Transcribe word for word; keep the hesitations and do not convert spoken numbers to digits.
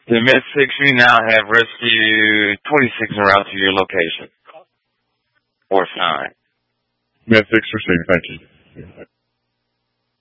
The Med six, we now have rescue twenty-six en route to your location. Or sign. Med six received, thank you.